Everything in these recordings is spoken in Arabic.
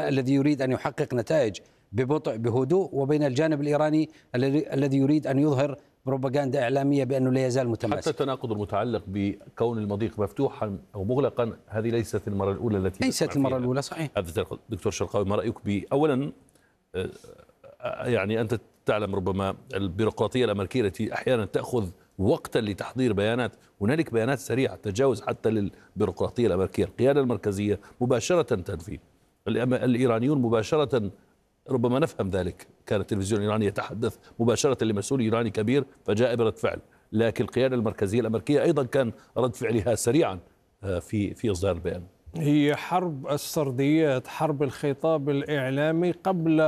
الذي يريد أن يحقق نتائج ببطء بهدوء، وبين الجانب الإيراني الذي يريد أن يظهر بروباغندا إعلامية بأنه لا يزال متماسك. حتى التناقض المتعلق بكون المضيق مفتوحا أو مغلقا هذه ليست المرة الأولى التي ليست المرة الأولى، صحيح. هذا دكتور شرقاوي، ما رأيك أولا يعني أنت تعلم ربما البيروقراطية الأمريكية التي أحيانا تأخذ وقتا لتحضير بيانات، هنالك بيانات سريعة تتجاوز حتى للبيروقراطية الأمريكية. القيادة المركزية مباشرة تنفي، الإيرانيون مباشرة، ربما نفهم ذلك، كان التلفزيون الإيراني يتحدث مباشرة لمسؤول إيراني كبير فجاء برد فعل، لكن القيادة المركزية الأمريكية أيضا كان رد فعلها سريعا في إصدار البيان. هي حرب السرديات، حرب الخطاب الإعلامي قبل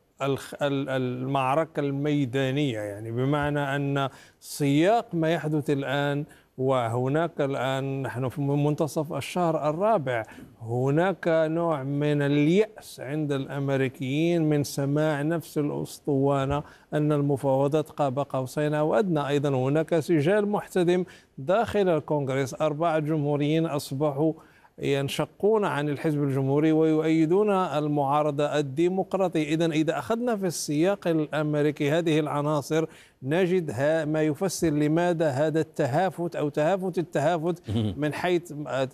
المعركة الميدانية، يعني بمعنى أن سياق ما يحدث الآن، وهناك الآن نحن في منتصف الشهر الرابع، هناك نوع من اليأس عند الأمريكيين من سماع نفس الأسطوانة أن المفاوضات قاب قوسين أو أدنى. أيضا هناك سجال محتدم داخل الكونغرس، 4 جمهوريين أصبحوا ينشقون عن الحزب الجمهوري ويؤيدون المعارضة الديمقراطية. إذا أخذنا في السياق الأمريكي هذه العناصر نجد ما يفسر لماذا هذا التهافت أو التهافت من حيث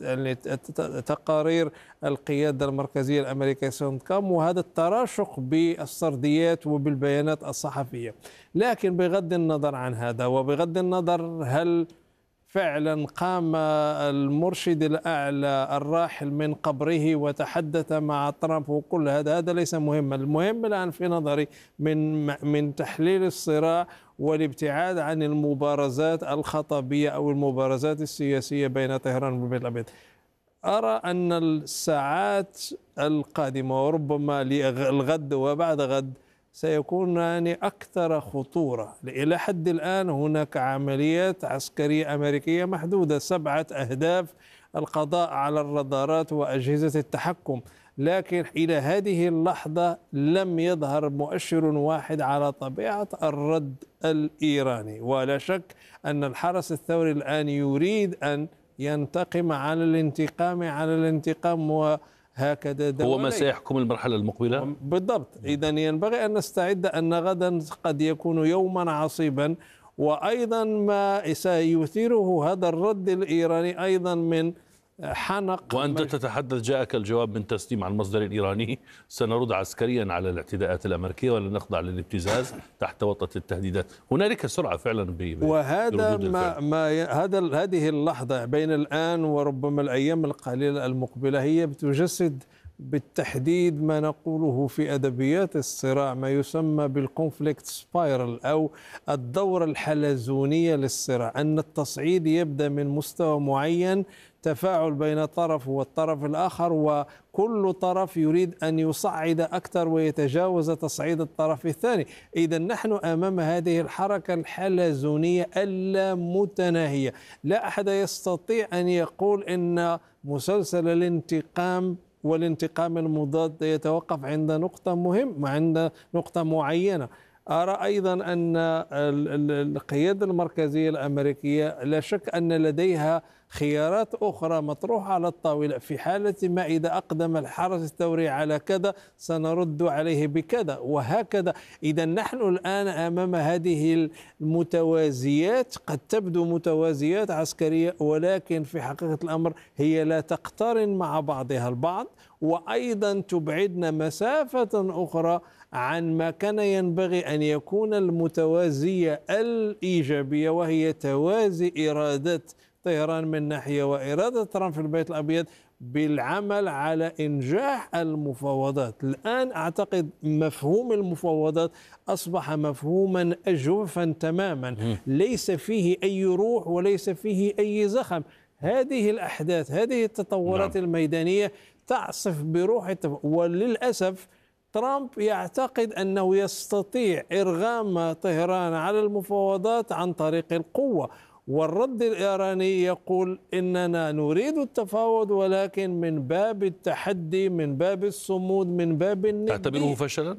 تقارير القيادة المركزية الأمريكية سنتكام، وهذا التراشق بالسرديات وبالبيانات الصحفية. لكن بغض النظر عن هذا، وبغض النظر هل فعلا قام المرشد الأعلى الراحل من قبره وتحدث مع ترامب وكل هذا ليس مهما. المهم الآن في نظري من تحليل الصراع والابتعاد عن المبارزات الخطابية أو المبارزات السياسية بين طهران والبيت الأبيض. أرى أن الساعات القادمة وربما الغد وبعد غد سيكونان أكثر خطورة. إلى حد الآن هناك عمليات عسكرية أمريكية محدودة، 7 أهداف: القضاء على الرادارات وأجهزة التحكم، لكن إلى هذه اللحظة لم يظهر مؤشر واحد على طبيعة الرد الإيراني. ولا شك أن الحرس الثوري الآن يريد أن ينتقم على الانتقام وهكذا هو ما سيحكم المرحلة المقبلة بالضبط. إذن ينبغي أن نستعد أن غدا قد يكون يوما عصيبا، وأيضا ما سيثيره هذا الرد الإيراني أيضا من حنق. وأنت تتحدث، جاءك الجواب من تسليم عن مصدر إيراني: سنرد عسكريا على الاعتداءات الأمريكية ولا نخضع للابتزاز تحت وطأة التهديدات. هنالك سرعة فعلا وهذا هذه اللحظة بين الآن وربما الأيام القليلة المقبلة هي بتجسد بالتحديد ما نقوله في أدبيات الصراع، ما يسمى بالكونفليكت سبايرال أو الدورة الحلزونية للصراع، أن التصعيد يبدأ من مستوى معين، تفاعل بين طرف والطرف الآخر، وكل طرف يريد أن يصعد أكثر ويتجاوز تصعيد الطرف الثاني. إذا نحن أمام هذه الحركة الحلزونية اللامتناهية. لا أحد يستطيع أن يقول إن مسلسل الانتقام والانتقام المضاد يتوقف عند عند نقطة معينة. أرى أيضا أن القيادة المركزية الأمريكية لا شك أن لديها خيارات أخرى مطروحة على الطاولة، في حالة ما إذا أقدم الحرس الثوري على كذا سنرد عليه بكذا وهكذا. إذا نحن الآن أمام هذه المتوازيات، قد تبدو متوازيات عسكرية ولكن في حقيقة الأمر هي لا تقترن مع بعضها البعض، وأيضا تبعدنا مسافة أخرى عن ما كان ينبغي أن يكون المتوازية الإيجابية، وهي توازي إرادة طهران من ناحية وإرادة ترامب في البيت الأبيض بالعمل على إنجاح المفاوضات. الآن أعتقد مفهوم المفاوضات أصبح مفهوما أجوفا تماما، ليس فيه أي روح وليس فيه أي زخم. هذه الأحداث، هذه التطورات الميدانية تعصف بروح وللأسف ترامب يعتقد أنه يستطيع إرغام طهران على المفاوضات عن طريق القوة، والرد الإيراني يقول إننا نريد التفاوض ولكن من باب التحدي، من باب الصمود، من باب الندي. تعتبره فشلا؟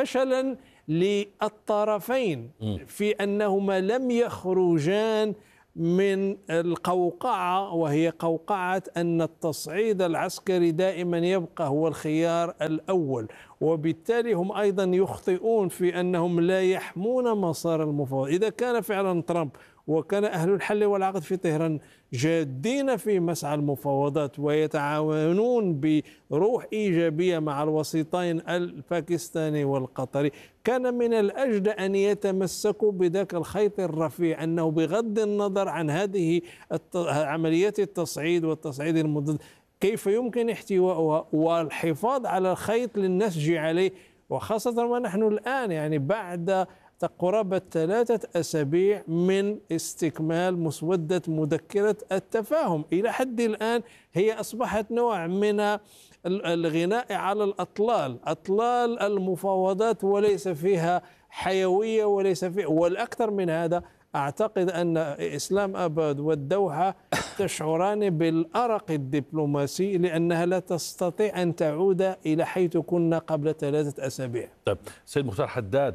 فشلا للطرفين في أنهما لم يخرجان من القوقعة، وهي قوقعة أن التصعيد العسكري دائما يبقى هو الخيار الأول، وبالتالي هم أيضا يخطئون في أنهم لا يحمون مسار المفاوضات. إذا كان فعلا ترامب وكان أهل الحل والعقد في طهران جادين في مسعى المفاوضات ويتعاونون بروح إيجابية مع الوسيطين الباكستاني والقطري، كان من الأجدى أن يتمسكوا بذاك الخيط الرفيع، أنه بغض النظر عن هذه عمليات التصعيد والتصعيد المضاد كيف يمكن احتوائها والحفاظ على الخيط للنسج عليه، وخاصة ونحن الآن يعني بعد قرابة 3 أسابيع من استكمال مسودة مذكرة التفاهم. إلى حد الآن هي أصبحت نوع من الغناء على أطلال المفاوضات، وليس فيها حيوية وليس فيها. والأكثر من هذا أعتقد أن إسلام آباد والدوحة تشعران بالأرق الدبلوماسي، لأنها لا تستطيع أن تعود إلى حيث كنا قبل 3 أسابيع. طيب سيد مختار حداد،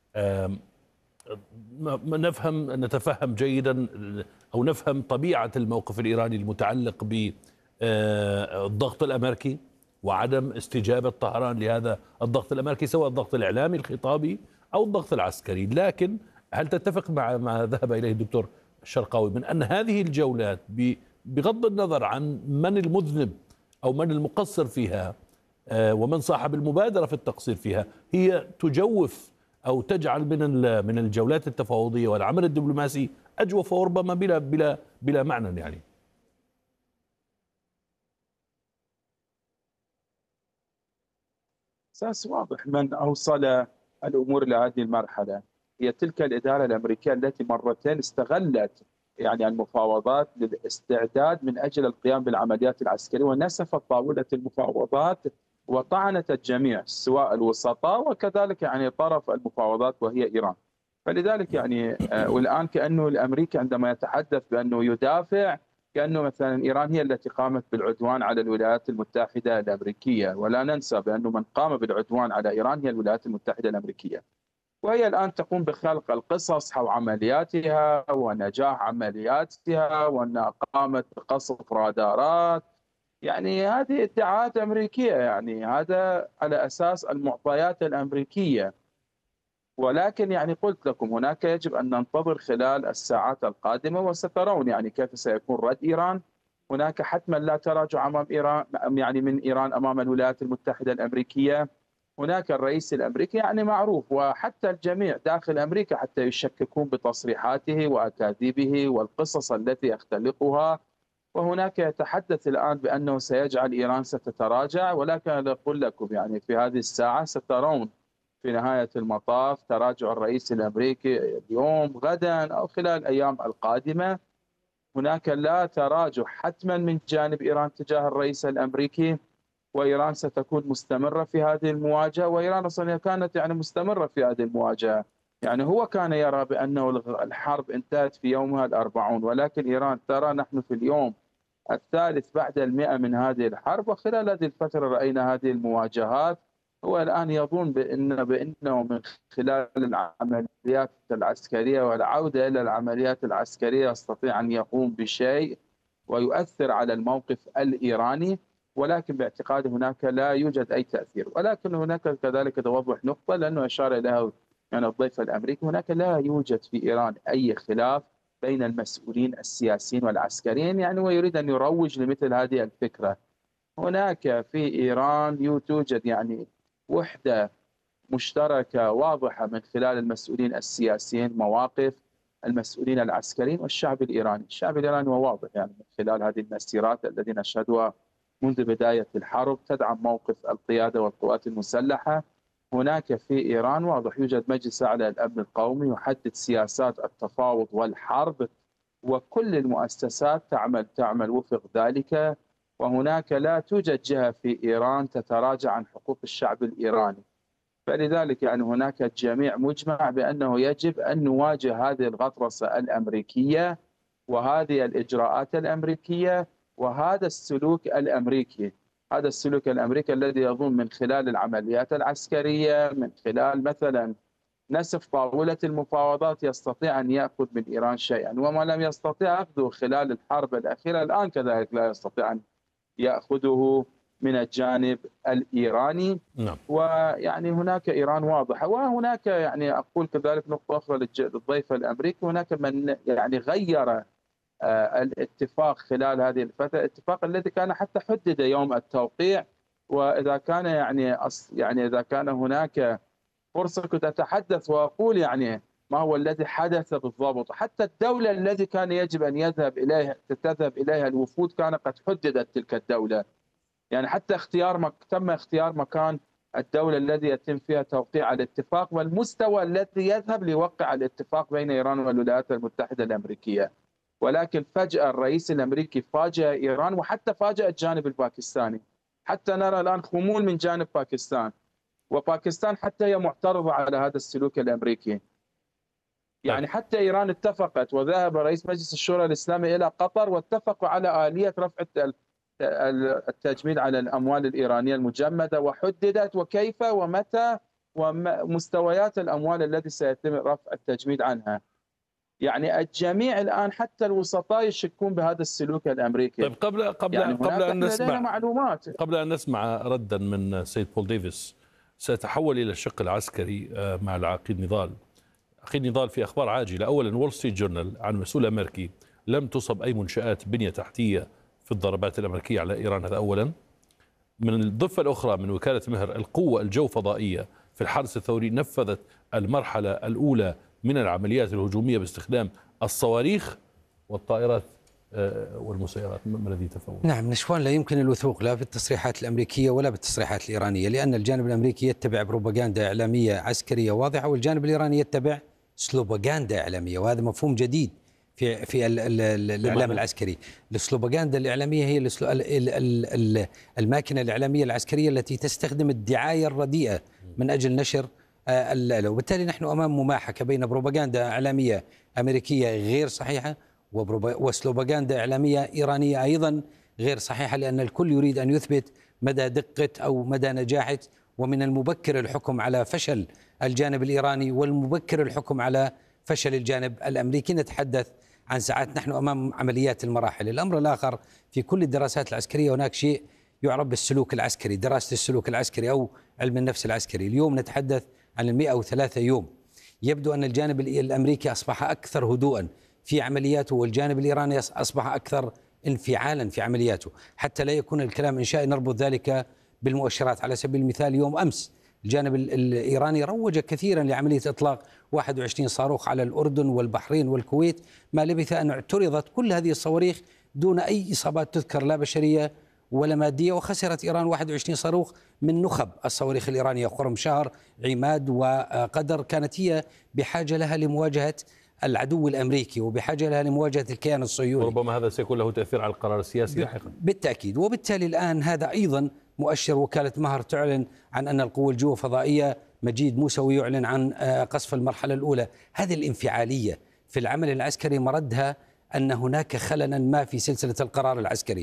نتفهم جيدا أو نفهم طبيعة الموقف الإيراني المتعلق بالضغط الأمريكي وعدم استجابة طهران لهذا الضغط الأمريكي، سواء الضغط الإعلامي الخطابي أو الضغط العسكري. لكن هل تتفق مع ما ذهب إليه الدكتور الشرقاوي من أن هذه الجولات بغض النظر عن من المذنب أو من المقصر فيها ومن صاحب المبادرة في التقصير فيها، هي تجوف أو تجعل من الجولات التفاوضية والعمل الدبلوماسي أجوف وربما بلا معنى يعني؟ أساس واضح من أوصل الأمور إلى هذه المرحلة هي تلك الإدارة الأمريكية التي مرتين استغلت يعني المفاوضات للاستعداد من أجل القيام بالعمليات العسكرية، ونسفت طاولة المفاوضات وطعنت الجميع سواء الوسطاء وكذلك يعني طرف المفاوضات وهي إيران. فلذلك يعني والآن كأنه الأمريكي عندما يتحدث بأنه يدافع كأنه مثلا إيران هي التي قامت بالعدوان على الولايات المتحدة الأمريكية، ولا ننسى بأنه من قام بالعدوان على إيران هي الولايات المتحدة الأمريكية، وهي الآن تقوم بخلق القصص حول عملياتها ونجاح عملياتها، وأنها قامت بقصف رادارات. يعني هذه ادعاءات أمريكية، يعني هذا على أساس المعطيات الأمريكية. ولكن يعني قلت لكم هناك يجب أن ننتظر خلال الساعات القادمة وسترون يعني كيف سيكون رد إيران. هناك حتما لا تراجع أمام إيران يعني من إيران أمام الولايات المتحدة الأمريكية. هناك الرئيس الأمريكي يعني معروف، وحتى الجميع داخل أمريكا حتى يشككون بتصريحاته وأكاذيبه والقصص التي يختلقها. وهناك يتحدث الآن بأنه سيجعل إيران ستتراجع، ولكن أقول لكم يعني في هذه الساعة سترون في نهاية المطاف تراجع الرئيس الأمريكي اليوم غدا أو خلال الأيام القادمة. هناك لا تراجع حتما من جانب إيران تجاه الرئيس الأمريكي، وإيران ستكون مستمرة في هذه المواجهة. وإيران أصلا كانت يعني مستمرة في هذه المواجهة، يعني هو كان يرى بأنه الحرب انتهت في يومها ال40، ولكن إيران ترى نحن في اليوم الثالث بعد 100 من هذه الحرب، وخلال هذه الفترة رأينا هذه المواجهات. هو الآن يظن بأنه من خلال العمليات العسكرية والعودة إلى العمليات العسكرية يستطيع أن يقوم بشيء ويؤثر على الموقف الإيراني، ولكن باعتقادي هناك لا يوجد أي تأثير. ولكن هناك كذلك توضح نقطة لأنه أشار إليها يعني الضيف الأمريكي، هناك لا يوجد في إيران أي خلاف بين المسؤولين السياسيين والعسكريين، يعني ويريد أن يروج لمثل هذه الفكرة. هناك في إيران توجد يعني وحدة مشتركة واضحة من خلال المسؤولين السياسيين، مواقف المسؤولين العسكريين والشعب الإيراني. الشعب الإيراني هو واضح يعني من خلال هذه المسيرات التي نشهدها منذ بداية الحرب تدعم موقف القيادة والقوات المسلحة. هناك في إيران واضح يوجد مجلس أعلى للأمن القومي يحدد سياسات التفاوض والحرب، وكل المؤسسات تعمل وفق ذلك. وهناك لا توجد جهة في إيران تتراجع عن حقوق الشعب الإيراني. فلذلك يعني هناك الجميع مجمع بأنه يجب أن نواجه هذه الغطرسة الأمريكية وهذه الإجراءات الأمريكية وهذا السلوك الأمريكي. هذا السلوك الأمريكي الذي يظن من خلال العمليات العسكرية، من خلال مثلا نسف طاولة المفاوضات يستطيع أن يأخذ من إيران شيئا، وما لم يستطيع أخذه خلال الحرب الأخيرة الآن كذلك لا يستطيع أن يأخذه من الجانب الإيراني. نعم. ويعني هناك إيران واضحة، وهناك يعني أقول كذلك نقطة أخرى للضيف الأمريكي، هناك من يعني غير الاتفاق خلال هذه الفترة، الاتفاق الذي كان حتى حدد يوم التوقيع. وإذا كان يعني إذا كان هناك فرصة كنت أتحدث وأقول يعني ما هو الذي حدث بالضبط. حتى الدولة التي كان يجب أن تذهب إليها الوفود كان قد حددت تلك الدولة، يعني حتى تم اختيار مكان الدولة الذي يتم فيها توقيع الاتفاق والمستوى الذي يذهب ليوقع الاتفاق بين إيران والولايات المتحدة الأمريكية. ولكن فجأة الرئيس الأمريكي فاجأ إيران وحتى فاجأ الجانب الباكستاني. حتى نرى الآن خمول من جانب باكستان، وباكستان حتى هي معترضة على هذا السلوك الأمريكي. يعني حتى إيران اتفقت وذهب رئيس مجلس الشورى الإسلامي إلى قطر واتفقوا على آلية رفع التجميد على الأموال الإيرانية المجمدة، وحددت وكيف ومتى ومستويات الأموال التي سيتم رفع التجميد عنها. يعني الجميع الآن حتى الوسطاء يشكون بهذا السلوك الأمريكي. طيب قبل أن نسمع ردا من سيد بول ديفيس، سأتحول إلى الشق العسكري مع العقيد نضال. عقيد نضال، في أخبار عاجلة، أولا وول ستريت جورنال عن مسؤول أمريكي لم تصب أي منشآت بنية تحتية في الضربات الأمريكية على إيران، هذا أولا. من الضفة الأخرى من وكالة مهر، القوة الجوفضائية في الحرس الثوري نفذت المرحلة الأولى من العمليات الهجومية باستخدام الصواريخ والطائرات والمسيرات. ما الذي تفهم؟ نعم نشوان، لا يمكن الوثوق لا بالتصريحات الأمريكية ولا بالتصريحات الإيرانية، لأن الجانب الأمريكي يتبع بروباغندا إعلامية عسكرية واضحة، والجانب الإيراني يتبع سلوباغندا إعلامية، وهذا مفهوم جديد في الإعلام العسكري. السلوباغندا الإعلامية هي الماكينة الإعلامية العسكرية التي تستخدم الدعاية الرديئة من أجل نشر وبالتالي نحن أمام مماحكة بين بروباغندا إعلامية أمريكية غير صحيحة وسلوباغندا إعلامية إيرانية أيضا غير صحيحة، لأن الكل يريد أن يثبت مدى دقة أو مدى نجاحة. ومن المبكر الحكم على فشل الجانب الإيراني والمبكر الحكم على فشل الجانب الأمريكي. نتحدث عن ساعات، نحن أمام عمليات المراحل. الأمر الآخر، في كل الدراسات العسكرية هناك شيء يعرف بالسلوك العسكري، دراسة السلوك العسكري أو علم النفس العسكري. اليوم نتحدث عن 103 يوم. يبدو أن الجانب الأمريكي أصبح أكثر هدوءا في عملياته، والجانب الإيراني أصبح أكثر انفعالا في عملياته. حتى لا يكون الكلام إنشائي نربط ذلك بالمؤشرات. على سبيل المثال، يوم أمس الجانب الإيراني روج كثيرا لعملية إطلاق 21 صاروخ على الأردن والبحرين والكويت، ما لبث أن اعترضت كل هذه الصواريخ دون أي إصابات تذكر، لا بشرية ولا مادية. وخسرت إيران 21 صاروخ من نخب الصواريخ الإيرانية، خرم شهر، عماد وقدر، كانت هي بحاجة لها لمواجهة العدو الأمريكي وبحاجة لها لمواجهة الكيان الصهيوني. وربما هذا سيكون له تأثير على القرار السياسي لاحقا بالتأكيد. وبالتالي الآن هذا أيضا مؤشر. وكالة مهر تعلن عن أن القوة الجوفضائية مجيد موسوي يعلن عن قصف المرحلة الأولى. هذه الانفعالية في العمل العسكري مردها أن هناك خللا ما في سلسلة القرار العسكري.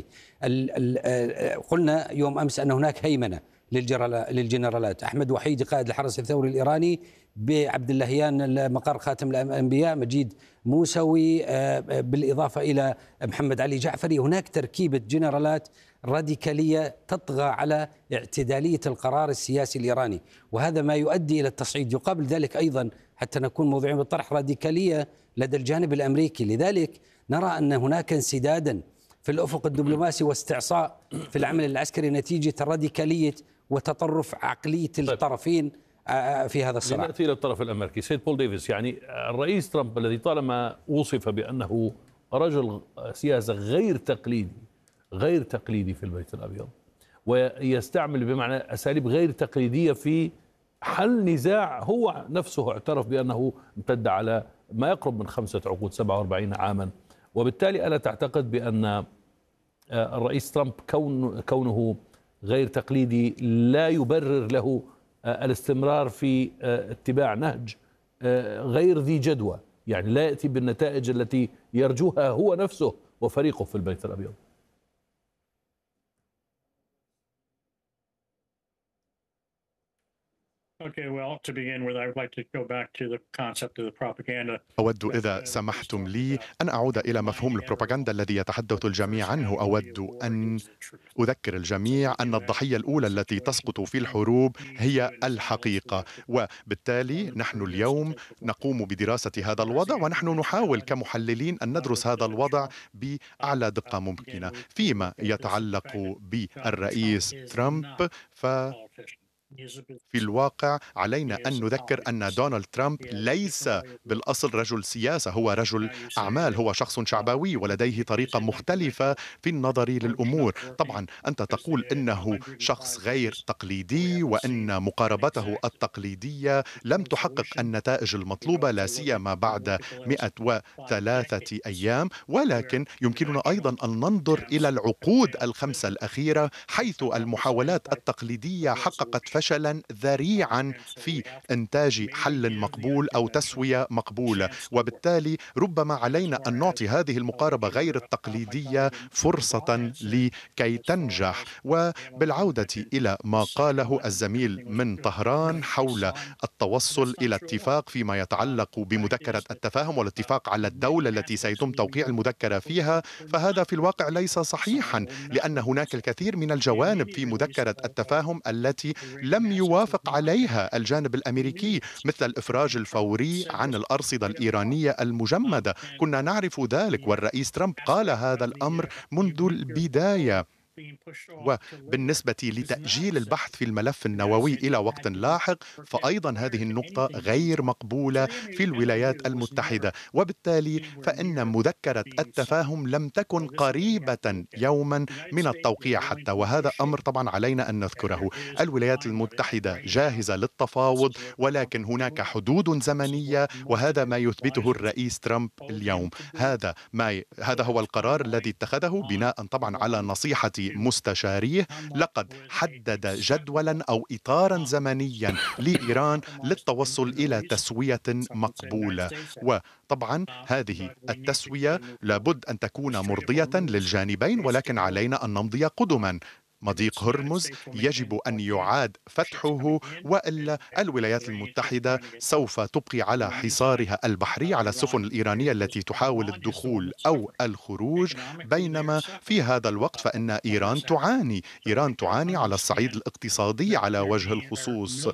قلنا يوم أمس أن هناك هيمنة للجنرالات. أحمد وحيد قائد الحرس الثوري الإيراني، بعبد اللهيان مقر خاتم الأنبياء، مجيد موسوي، بالإضافة إلى محمد علي جعفري. هناك تركيبة جنرالات راديكالية تطغى على اعتدالية القرار السياسي الإيراني، وهذا ما يؤدي إلى التصعيد. يقابل ذلك أيضا، حتى نكون موضوعين بالطرح، راديكالية لدى الجانب الأمريكي. لذلك نرى أن هناك انسدادا في الأفق الدبلوماسي واستعصاء في العمل العسكري نتيجة راديكالية وتطرف عقلية الطرفين في هذا الصراع. نأتي إلى الطرف الأمريكي. سيد بول ديفيس، يعني الرئيس ترامب الذي طالما وصف بأنه رجل سياسة غير تقليدي في البيت الأبيض، ويستعمل بمعنى أساليب غير تقليدية في حل نزاع هو نفسه اعترف بأنه امتد على ما يقرب من 5 عقود، 47 عاما. وبالتالي ألا تعتقد بأن الرئيس ترامب كونه غير تقليدي لا يبرر له الاستمرار في اتباع نهج غير ذي جدوى، يعني لا يأتي بالنتائج التي يرجوها هو نفسه وفريقه في البيت الأبيض؟ أود إذا سمحتم لي أن أعود إلى مفهوم البروباغندا الذي يتحدث الجميع عنه. أود أن أذكر الجميع أن الضحية الأولى التي تسقط في الحروب هي الحقيقة، وبالتالي نحن اليوم نقوم بدراسة هذا الوضع، ونحن نحاول كمحللين أن ندرس هذا الوضع بأعلى دقة ممكنة. فيما يتعلق بالرئيس ترامب، في الواقع علينا أن نذكر أن دونالد ترامب ليس بالأصل رجل سياسة، هو رجل أعمال، هو شخص شعبوي ولديه طريقة مختلفة في النظر للأمور. طبعا أنت تقول إنه شخص غير تقليدي وأن مقاربته التقليدية لم تحقق النتائج المطلوبة، لا سيما بعد 103 أيام، ولكن يمكننا أيضا أن ننظر إلى العقود الخمسة الأخيرة حيث المحاولات التقليدية حققت فشلا ذريعا في إنتاج حل مقبول أو تسوية مقبولة، وبالتالي ربما علينا أن نعطي هذه المقاربة غير التقليدية فرصة لكي تنجح. وبالعودة إلى ما قاله الزميل من طهران حول التوصل إلى اتفاق فيما يتعلق بمذكرة التفاهم والاتفاق على الدولة التي سيتم توقيع المذكرة فيها، فهذا في الواقع ليس صحيحا، لأن هناك الكثير من الجوانب في مذكرة التفاهم التي لم يوافق عليها الجانب الأمريكي، مثل الإفراج الفوري عن الأرصدة الإيرانية المجمدة. كنا نعرف ذلك، والرئيس ترامب قال هذا الأمر منذ البداية. وبالنسبة لتأجيل البحث في الملف النووي إلى وقت لاحق، فأيضا هذه النقطة غير مقبولة في الولايات المتحدة، وبالتالي فإن مذكرة التفاهم لم تكن قريبة يوما من التوقيع حتى، وهذا أمر طبعا علينا أن نذكره. الولايات المتحدة جاهزة للتفاوض، ولكن هناك حدود زمنية، وهذا ما يثبته الرئيس ترامب اليوم. هذا هو القرار الذي اتخذه بناء طبعا على نصيحة مستشاريه. لقد حدد جدولا أو إطارا زمنيا لإيران للتوصل إلى تسوية مقبولة، وطبعا هذه التسوية لابد أن تكون مرضية للجانبين، ولكن علينا أن نمضي قدما. مضيق هرمز يجب أن يعاد فتحه، وإلا الولايات المتحدة سوف تبقي على حصارها البحري على السفن الإيرانية التي تحاول الدخول أو الخروج، بينما في هذا الوقت فإن إيران تعاني على الصعيد الاقتصادي على وجه الخصوص.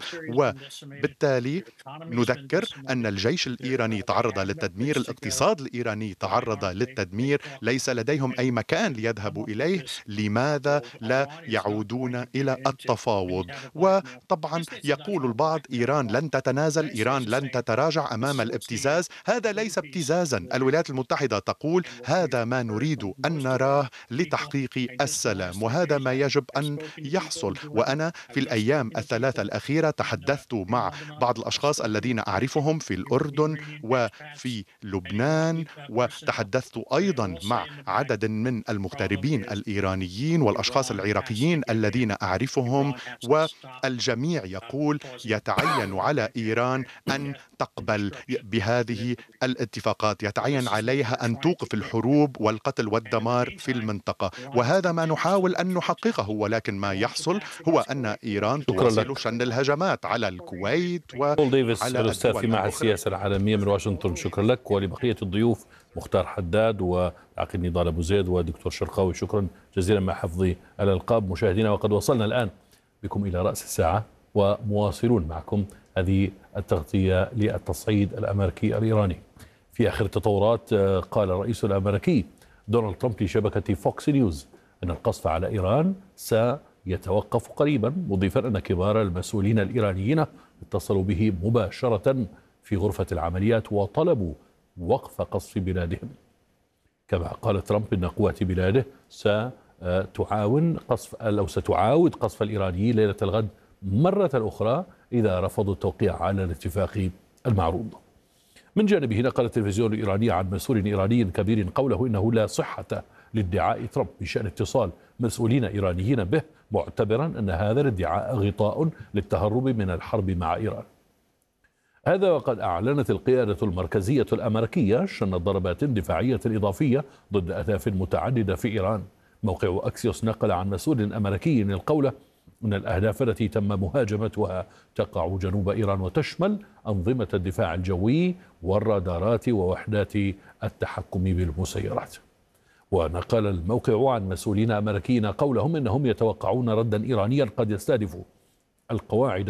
وبالتالي نذكر أن الجيش الإيراني تعرض للتدمير، الاقتصاد الإيراني تعرض للتدمير، ليس لديهم أي مكان ليذهبوا إليه. لماذا لا يعودون إلى التفاوض؟ وطبعا يقول البعض إيران لن تتنازل، إيران لن تتراجع أمام الابتزاز. هذا ليس ابتزازا. الولايات المتحدة تقول هذا ما نريد أن نراه لتحقيق السلام، وهذا ما يجب أن يحصل. وأنا في الأيام الثلاثة الأخيرة تحدثت مع بعض الأشخاص الذين أعرفهم في الأردن وفي لبنان، وتحدثت أيضا مع عدد من المغتربين الإيرانيين والأشخاص العراقيين الذين أعرفهم، والجميع يقول يتعين على إيران أن تقبل بهذه الاتفاقات، يتعين عليها أن توقف الحروب والقتل والدمار في المنطقة، وهذا ما نحاول أن نحققه. ولكن ما يحصل هو أن إيران تواصل شن الهجمات على الكويت وعلى الأستاذ في معهد السياسة العالمية من واشنطن. شكرا لك، ولبقية الضيوف مختار حداد وعقيد نضال أبو زيد ودكتور شرقاوي، شكرا جزيلا مع حفظ الألقاب. مشاهدينا، وقد وصلنا الآن بكم إلى رأس الساعة ومواصلون معكم هذه التغطية للتصعيد الأمريكي الإيراني. في آخر التطورات قال الرئيس الأمريكي دونالد ترامب لشبكة فوكس نيوز أن القصف على إيران سيتوقف قريبا، مضيفا أن كبار المسؤولين الإيرانيين اتصلوا به مباشرة في غرفة العمليات وطلبوا وقف قصف بلادهم. كما قال ترامب أن قوات بلاده ستعاود قصف الإيرانيين ليلة الغد مرة أخرى إذا رفضوا التوقيع على الاتفاق المعروض. من جانبه نقل التلفزيون الإيراني عن مسؤول إيراني كبير قوله إنه لا صحة لادعاء ترامب بشأن اتصال مسؤولين إيرانيين به، معتبرا أن هذا الادعاء غطاء للتهرب من الحرب مع إيران. هذا وقد أعلنت القيادة المركزية الأمريكية شن ضربات دفاعية إضافية ضد أهداف متعددة في إيران. موقع أكسيوس نقل عن مسؤول أمريكي القول من الأهداف التي تم مهاجمتها تقع جنوب إيران وتشمل أنظمة الدفاع الجوي والرادارات ووحدات التحكم بالمسيرات. ونقل الموقع عن مسؤولين أمريكيين قولهم إنهم يتوقعون ردا إيرانيا قد يستهدف القواعد